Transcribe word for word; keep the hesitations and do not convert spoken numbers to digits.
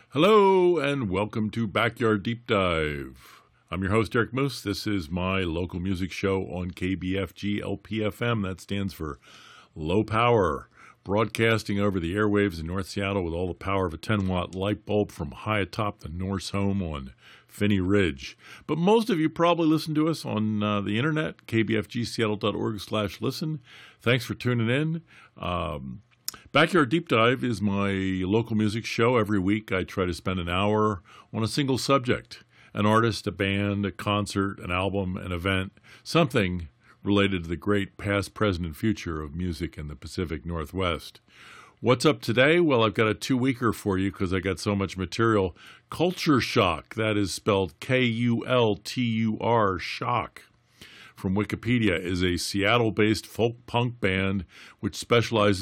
Hello and welcome to Backyard Deep Dive. I'm your host, Eric Moose. This is my local music show on K B F G L P F M. That stands for Low Power, broadcasting over the airwaves in North Seattle with all the power of a ten watt light bulb from high atop the Norse home on Phinney Ridge. But most of you probably listen to us on uh, the internet, k b f g seattle dot org slash listen. Thanks for tuning in. Um, Backyard Deep Dive is my local music show. Every week I try to spend an hour on a single subject, an artist, a band, a concert, an album, an event, something related to the great past, present, and future of music in the Pacific Northwest. What's up today? Well, I've got a two-weeker for you because I got so much material. Culture Shock, that is spelled K U L T U R, Shock, from Wikipedia, is a Seattle-based folk punk band which specializes